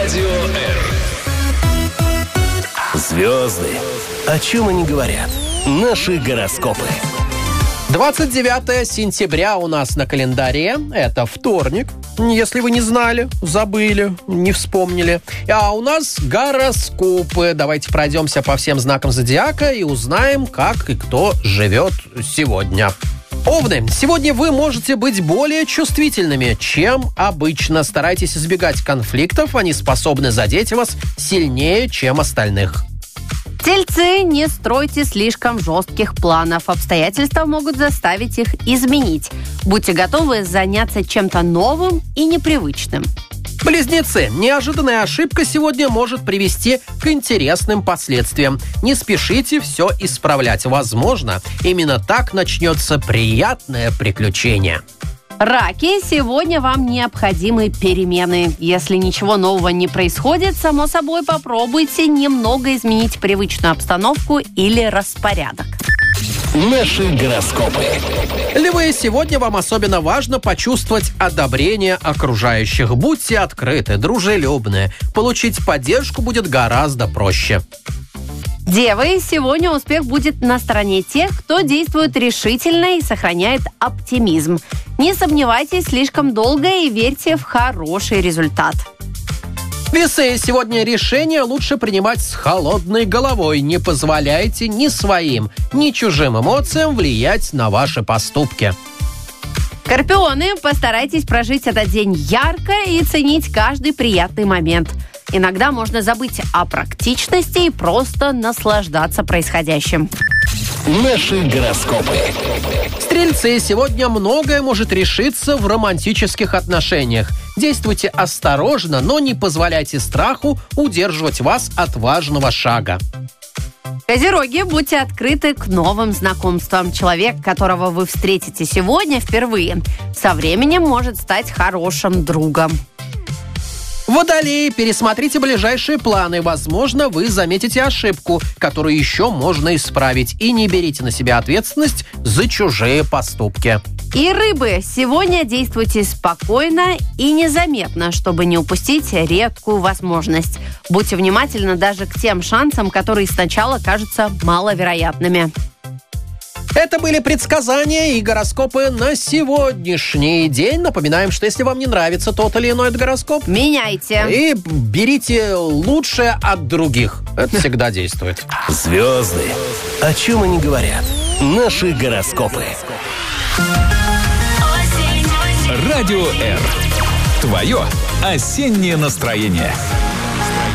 Радио Р. Звезды. О чем они говорят? Наши гороскопы. 29 сентября у нас на календаре. Это вторник. Если вы не знали, забыли, не вспомнили. А у нас гороскопы. Давайте пройдемся по всем знакам зодиака и узнаем, как и кто живет сегодня. Овны, сегодня вы можете быть более чувствительными, чем обычно. Старайтесь избегать конфликтов, они способны задеть вас сильнее, чем остальных. Тельцы, не стройте слишком жестких планов. Обстоятельства могут заставить их изменить. Будьте готовы заняться чем-то новым и непривычным. Близнецы, неожиданная ошибка сегодня может привести к интересным последствиям. Не спешите все исправлять. Возможно, именно так начнется приятное приключение. Раки, сегодня вам необходимы перемены. Если ничего нового не происходит, само собой попробуйте немного изменить привычную обстановку или распорядок. Наши гороскопы. Львы, сегодня вам особенно важно почувствовать одобрение окружающих. Будьте открыты, дружелюбны. Получить поддержку будет гораздо проще. Девы, сегодня успех будет на стороне тех, кто действует решительно и сохраняет оптимизм. Не сомневайтесь слишком долго и верьте в хороший результат. Весы, сегодня решения лучше принимать с холодной головой. Не позволяйте ни своим, ни чужим эмоциям влиять на ваши поступки. Скорпионы, постарайтесь прожить этот день ярко и ценить каждый приятный момент. Иногда можно забыть о практичности и просто наслаждаться происходящим. Наши гороскопы. Стрельцы, сегодня многое может решиться в романтических отношениях. Действуйте осторожно, но не позволяйте страху удерживать вас от важного шага. Козероги, будьте открыты к новым знакомствам. Человек, которого вы встретите сегодня впервые, со временем может стать хорошим другом. Водолеи, пересмотрите ближайшие планы. Возможно, вы заметите ошибку, которую еще можно исправить. И не берите на себя ответственность за чужие поступки. И рыбы, сегодня действуйте спокойно и незаметно, чтобы не упустить редкую возможность. Будьте внимательны даже к тем шансам, которые сначала кажутся маловероятными. Это были предсказания и гороскопы на сегодняшний день. Напоминаем, что если вам не нравится тот или иной гороскоп, меняйте. И берите лучшее от других. Это всегда действует. Звезды. О чем они говорят? Наши гороскопы. Радио Р. Твое осеннее настроение.